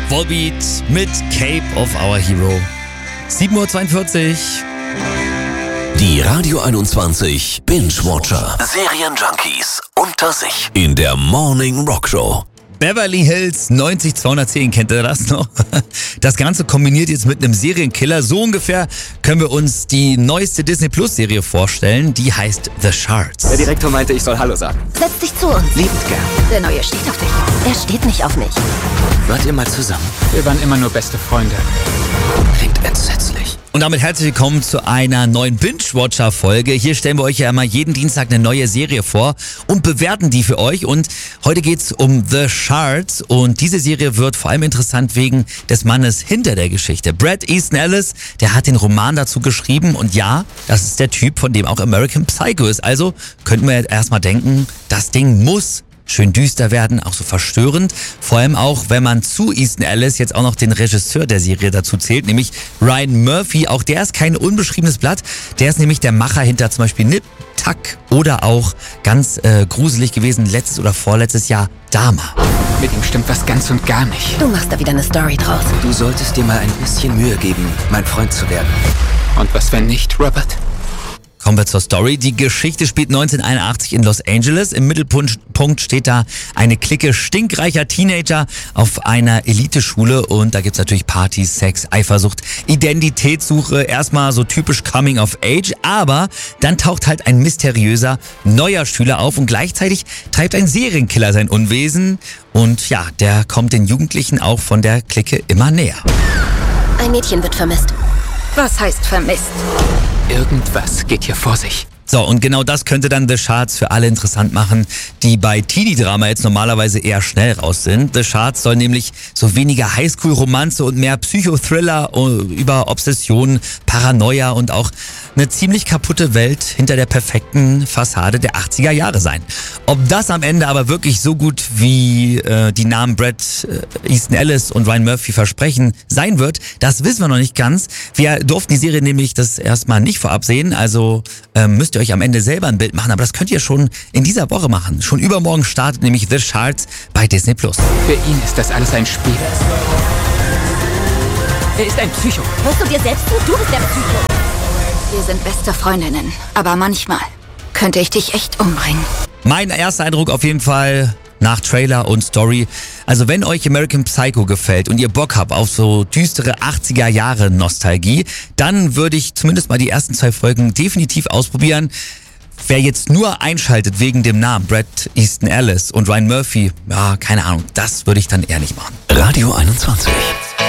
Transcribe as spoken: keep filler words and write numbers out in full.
Volbeat mit Cape of Our Hero. sieben Uhr zweiundvierzig. Die Radio einundzwanzig Binge-Watcher. Serienjunkies unter sich in der Morning Rock Show. Beverly Hills neunzig zweihundertzehn, kennt ihr das noch? Das Ganze kombiniert jetzt mit einem Serienkiller. So ungefähr können wir uns die neueste Disney Plus Serie vorstellen. Die heißt The Shards. Der Direktor meinte, ich soll Hallo sagen. Setz dich zu uns. Liebend gern. Der Neue steht auf dich. Er steht nicht auf mich. Wart ihr mal zusammen? Wir waren immer nur beste Freunde. Klingt entsetzlich. Und damit herzlich willkommen zu einer neuen Binge-Watcher-Folge. Hier stellen wir euch ja immer jeden Dienstag eine neue Serie vor und bewerten die für euch. Und heute geht's um The Shards. Und diese Serie wird vor allem interessant wegen des Mannes hinter der Geschichte. Bret Easton Ellis, der hat den Roman dazu geschrieben. Und ja, das ist der Typ, von dem auch American Psycho ist. Also könnten wir jetzt erstmal denken, das Ding muss schön düster werden, auch so verstörend. Vor allem auch, wenn man zu Easton Ellis jetzt auch noch den Regisseur der Serie dazu zählt, nämlich Ryan Murphy. Auch der ist kein unbeschriebenes Blatt. Der ist nämlich der Macher hinter zum Beispiel Nip Tuck oder auch ganz äh, gruselig gewesen, letztes oder vorletztes Jahr Dama. Mit ihm stimmt was ganz und gar nicht. Du machst da wieder eine Story draus. Du solltest dir mal ein bisschen Mühe geben, mein Freund zu werden. Und was wenn nicht, Robert? Kommen wir zur Story. Die Geschichte spielt neunzehnhunderteinundachtzig in Los Angeles. Im Mittelpunkt steht da eine Clique stinkreicher Teenager auf einer Eliteschule und da gibt's natürlich Partys, Sex, Eifersucht, Identitätssuche, erstmal so typisch Coming of Age, aber dann taucht halt ein mysteriöser neuer Schüler auf und gleichzeitig treibt ein Serienkiller sein Unwesen und ja, der kommt den Jugendlichen auch von der Clique immer näher. Ein Mädchen wird vermisst. Was heißt vermisst? Irgendwas geht hier vor sich. So, und genau das könnte dann The Shards für alle interessant machen, die bei Teenie-Drama jetzt normalerweise eher schnell raus sind. The Shards soll nämlich so weniger Highschool-Romanze und mehr Psychothriller über Obsessionen, Paranoia und auch eine ziemlich kaputte Welt hinter der perfekten Fassade der achtziger Jahre sein. Ob das am Ende aber wirklich so gut wie äh, die Namen Bret äh, Easton Ellis und Ryan Murphy versprechen sein wird, das wissen wir noch nicht ganz. Wir durften die Serie nämlich das erstmal nicht vorab sehen, also ähm, müsst ihr euch am Ende selber ein Bild machen, aber das könnt ihr schon in dieser Woche machen. Schon übermorgen startet nämlich The Shards bei Disney Plus. Für ihn ist das alles ein Spiel. Er ist ein Psycho. Hörst du dir selbst zu? Du bist der Psycho. Wir sind beste Freundinnen, aber manchmal könnte ich dich echt umbringen. Mein erster Eindruck auf jeden Fall nach Trailer und Story. Also wenn euch American Psycho gefällt und ihr Bock habt auf so düstere achtziger Jahre Nostalgie, dann würde ich zumindest mal die ersten zwei Folgen definitiv ausprobieren. Wer jetzt nur einschaltet wegen dem Namen Bret Easton Ellis und Ryan Murphy, ja, keine Ahnung, das würde ich dann eher nicht machen. Radio einundzwanzig.